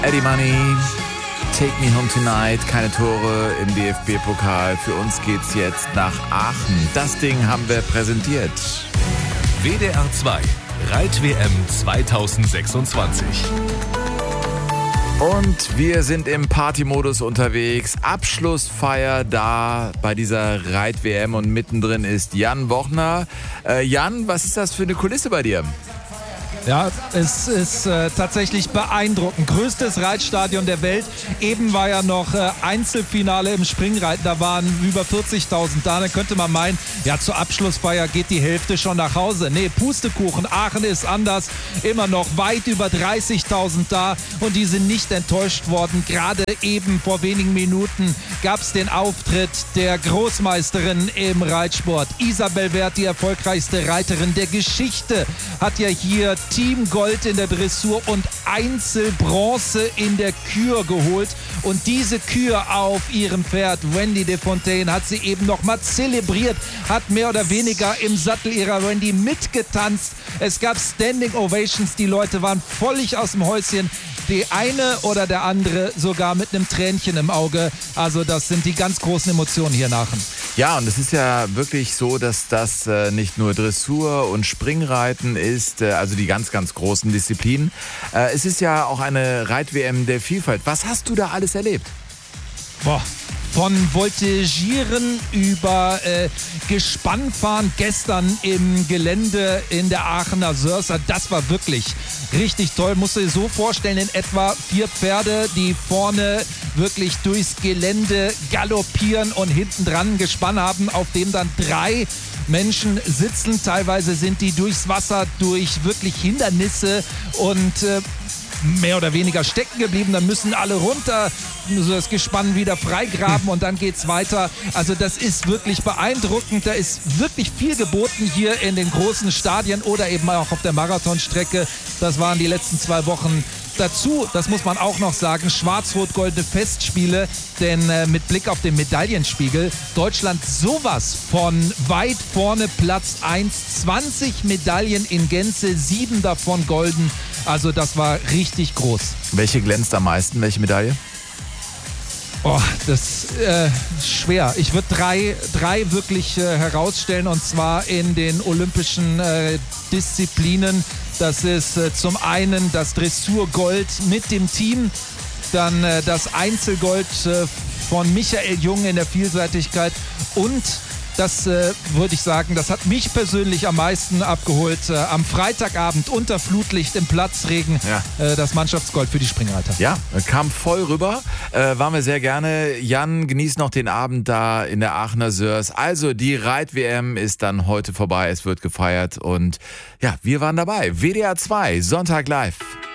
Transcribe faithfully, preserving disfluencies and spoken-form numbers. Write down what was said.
Eddie Money, Take Me Home Tonight, keine Tore im D F B-Pokal. Für uns geht's jetzt nach Aachen. Das Ding haben wir präsentiert. W D R zwei, Reit-W M zweitausendsechsundzwanzig. Und wir sind im Partymodus unterwegs. Abschlussfeier da bei dieser Reit-W M und mittendrin ist Jan Wochner. Äh, Jan, was ist das für eine Kulisse bei dir? Ja, es ist äh, tatsächlich beeindruckend. Größtes Reitstadion der Welt. Eben war ja noch äh, Einzelfinale im Springreiten. Da waren über vierzigtausend da. Da könnte man meinen, ja, zur Abschlussfeier geht die Hälfte schon nach Hause. Nee, Pustekuchen. Aachen ist anders. Immer noch weit über dreißigtausend da. Und die sind nicht enttäuscht worden. Gerade eben vor wenigen Minuten gab es den Auftritt der Großmeisterin im Reitsport. Isabel Werth, die erfolgreichste Reiterin der Geschichte, hat ja hier Team Gold in der Dressur und Einzelbronze in der Kür geholt. Und diese Kür auf ihrem Pferd, Wendy de Fontaine, hat sie eben nochmal zelebriert, hat mehr oder weniger im Sattel ihrer Wendy mitgetanzt. Es gab Standing Ovations, die Leute waren völlig aus dem Häuschen. Die eine oder der andere sogar mit einem Tränchen im Auge. Also das sind die ganz großen Emotionen hier in Aachen. Ja, und es ist ja wirklich so, dass das äh, nicht nur Dressur und Springreiten ist, äh, also die ganz, ganz großen Disziplinen. Äh, es ist ja auch eine Reit-W M der Vielfalt. Was hast du da alles erlebt? Boah. Von Voltigieren über äh, Gespannfahren gestern im Gelände in der Aachener Sörsa. Das war wirklich richtig toll. Musst du dir so vorstellen, in etwa vier Pferde, die vorne wirklich durchs Gelände galoppieren und hinten dran ein Gespann haben, auf dem dann drei Menschen sitzen. Teilweise sind die durchs Wasser, durch wirklich Hindernisse und äh, mehr oder weniger stecken geblieben. Dann müssen alle runter, so das Gespann wieder freigraben und dann geht's weiter. Also das ist wirklich beeindruckend. Da ist wirklich viel geboten hier in den großen Stadien oder eben auch auf der Marathonstrecke. Das waren die letzten zwei Wochen. Dazu, das muss man auch noch sagen, schwarz-rot-goldene Festspiele, denn äh, mit Blick auf den Medaillenspiegel, Deutschland sowas von weit vorne, Platz eins, zwanzig Medaillen in Gänze, sieben davon golden, also das war richtig groß. Welche glänzt am meisten, welche Medaille? Oh, das ist äh, schwer. Ich würde drei, drei wirklich äh, herausstellen, und zwar in den olympischen äh, Disziplinen. Das ist äh, zum einen das Dressurgold mit dem Team, dann äh, das Einzelgold äh, von Michael Jung in der Vielseitigkeit und das äh, würde ich sagen, das hat mich persönlich am meisten abgeholt. Äh, am Freitagabend unter Flutlicht im Platzregen, ja. äh, das Mannschaftsgold für die Springreiter. Ja, kam voll rüber. Äh, waren wir sehr gerne. Jan, genießt noch den Abend da in der Aachener Sörs. Also die Reit-W M ist dann heute vorbei. Es wird gefeiert und ja, wir waren dabei. W D R zwei, Sonntag live.